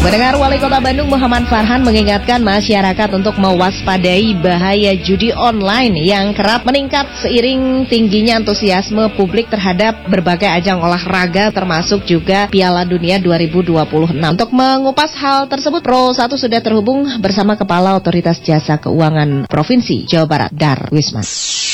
Pendengar, Wali Kota Bandung Muhammad Farhan mengingatkan masyarakat untuk mewaspadai bahaya judi online yang kerap meningkat seiring tingginya antusiasme publik terhadap berbagai ajang olahraga termasuk juga Piala Dunia 2026. Untuk mengupas hal tersebut, Pro 1 sudah terhubung bersama Kepala Otoritas Jasa Keuangan Provinsi Jawa Barat, Darwisman.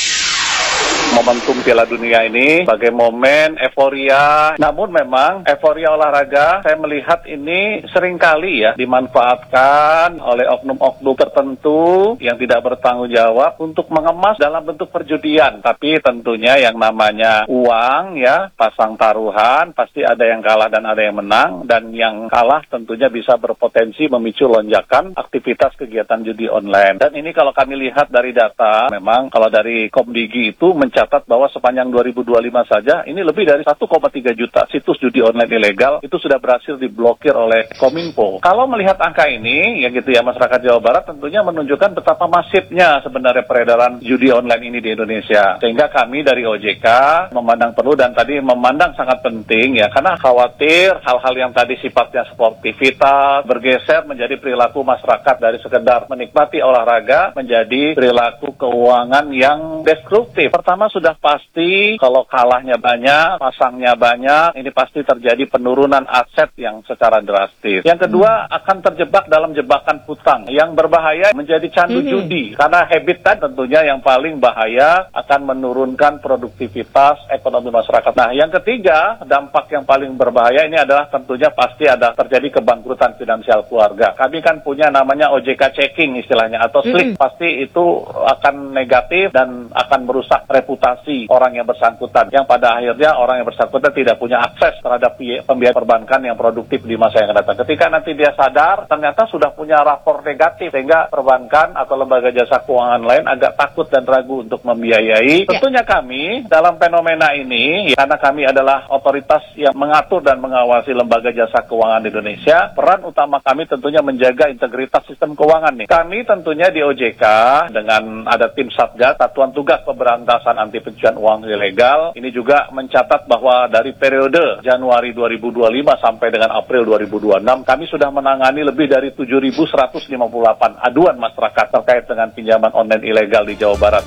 Momentum Piala Dunia ini sebagai momen euforia, namun memang euforia olahraga saya melihat ini seringkali ya dimanfaatkan oleh oknum-oknum tertentu yang tidak bertanggung jawab untuk mengemas dalam bentuk perjudian. Tapi tentunya yang namanya uang ya, pasang taruhan, pasti ada yang kalah dan ada yang menang, dan yang kalah tentunya bisa berpotensi memicu lonjakan aktivitas kegiatan judi online. Dan ini kalau kami lihat dari data, memang kalau dari Komdigi itu mencatat bahwa sepanjang 2025 saja ini lebih dari 1,3 juta situs judi online ilegal itu sudah berhasil diblokir oleh Kominfo. Kalau melihat angka ini, ya gitu ya, masyarakat Jawa Barat tentunya menunjukkan betapa masifnya sebenarnya peredaran judi online ini di Indonesia. Sehingga kami dari OJK memandang perlu dan tadi memandang sangat penting ya, karena khawatir hal-hal yang tadi sifatnya sportivitas bergeser menjadi perilaku masyarakat dari sekedar menikmati olahraga menjadi perilaku keuangan yang destruktif. Pertama, sudah pasti kalau kalahnya banyak, pasangnya banyak, ini pasti terjadi penurunan aset yang secara drastis. Yang kedua, akan terjebak dalam jebakan hutang yang berbahaya menjadi candu judi. Karena habit tentunya yang paling bahaya akan menurunkan produktivitas ekonomi masyarakat. Nah, yang ketiga, dampak yang paling berbahaya ini adalah tentunya pasti ada terjadi kebangkrutan finansial keluarga. Kami kan punya namanya OJK checking istilahnya, atau slip. Pasti itu akan negatif dan akan merusak reputasi orang yang bersangkutan, yang pada akhirnya orang yang bersangkutan tidak punya akses terhadap pembiayaan perbankan yang produktif di masa yang akan datang. Ketika nanti dia sadar ternyata sudah punya rapor negatif, sehingga perbankan atau lembaga jasa keuangan lain agak takut dan ragu untuk membiayai. Tentunya kami dalam fenomena ini, karena kami adalah otoritas yang mengatur dan mengawasi lembaga jasa keuangan di Indonesia, peran utama kami tentunya menjaga integritas sistem keuangan nih. Kami tentunya di OJK dengan ada tim Satgas, Satuan Tugas Pemberantasan Anti Pencucian Uang Ilegal, ini juga mencatat bahwa dari periode Januari 2025 sampai dengan April 2026, kami sudah menangani lebih dari 7.158 aduan masyarakat terkait dengan pinjaman online ilegal di Jawa Barat.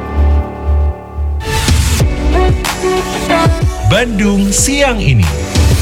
Bandung Siang Ini.